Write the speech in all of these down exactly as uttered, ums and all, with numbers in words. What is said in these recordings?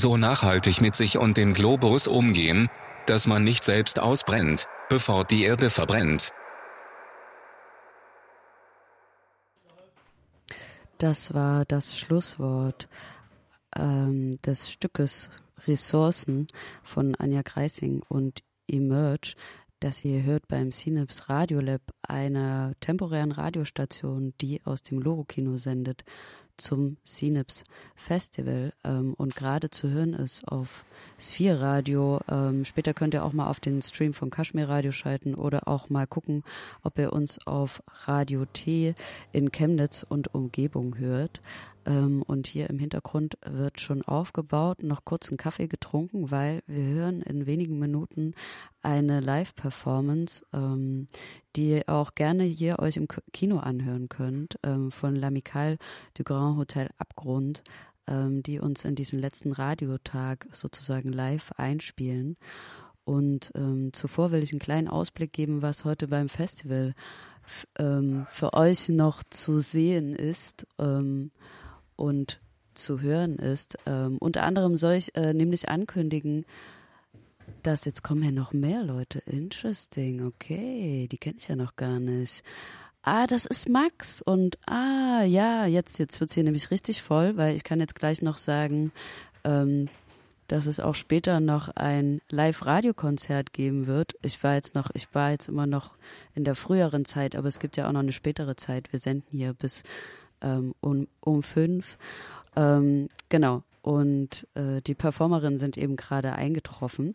so nachhaltig mit sich und dem Globus umgehen, dass man nicht selbst ausbrennt, bevor die Erde verbrennt. Das war das Schlusswort ähm, des Stückes Ressourcen von Anja Kreising und Emerge, das ihr hört beim Cineps Radiolab, einer temporären Radiostation, die aus dem Loro-Kino sendet, zum Cineps Festival ähm, und gerade zu hören ist auf Sphere Radio. Ähm, später könnt ihr auch mal auf den Stream von Kashmir Radio schalten oder auch mal gucken, ob ihr uns auf Radio T in Chemnitz und Umgebung hört. Ähm, und hier im Hintergrund wird schon aufgebaut, noch kurz einen Kaffee getrunken, weil wir hören in wenigen Minuten eine Live-Performance, ähm, die ihr auch gerne hier euch im Kino anhören könnt, ähm, von L'Amicale du Grand Hotel Abgrund, ähm, die uns in diesen letzten Radiotag sozusagen live einspielen. Und ähm, zuvor will ich einen kleinen Ausblick geben, was heute beim Festival f- ähm, für euch noch zu sehen ist ähm, und zu hören ist. Ähm, unter anderem soll ich äh, nämlich ankündigen, dass jetzt kommen ja noch mehr Leute. Interesting, okay, die kenne ich ja noch gar nicht. Ah, das ist Max und ah, ja, jetzt, jetzt wird's hier nämlich richtig voll, weil ich kann jetzt gleich noch sagen, ähm, dass es auch später noch ein Live-Radio-Konzert geben wird. Ich war jetzt noch, ich war jetzt immer noch in der früheren Zeit, aber es gibt ja auch noch eine spätere Zeit. Wir senden hier bis ähm, um, um fünf. Ähm, genau. Und äh, die Performerinnen sind eben gerade eingetroffen.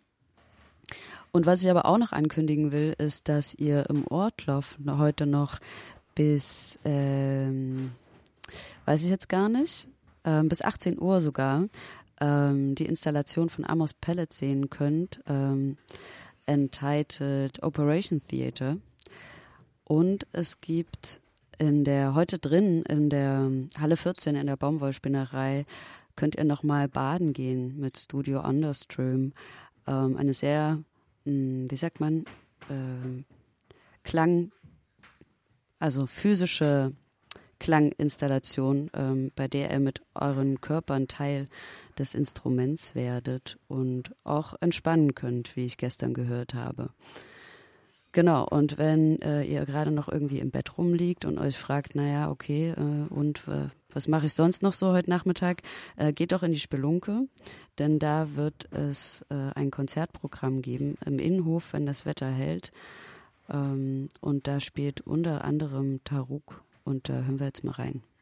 Und was ich aber auch noch ankündigen will, ist, dass ihr im Ortlauf heute noch bis, ähm, weiß ich jetzt gar nicht, ähm, bis achtzehn Uhr sogar ähm, die Installation von Amos Pellet sehen könnt, ähm, entitled Operation Theater. Und es gibt in der, heute drin, in der Halle vierzehn in der Baumwollspinnerei, könnt ihr nochmal baden gehen mit Studio Underström. Ähm, eine sehr, mh, wie sagt man, äh, Klang, also physische Klanginstallation, ähm, bei der ihr mit euren Körpern Teil des Instruments werdet und auch entspannen könnt, wie ich gestern gehört habe. Genau, und wenn äh, ihr gerade noch irgendwie im Bett rumliegt und euch fragt, naja, okay, äh, und äh, was mache ich sonst noch so heute Nachmittag, äh, geht doch in die Spelunke, denn da wird es äh, ein Konzertprogramm geben im Innenhof, wenn das Wetter hält. Ähm, und da spielt unter anderem Taruk und da hören wir jetzt mal rein.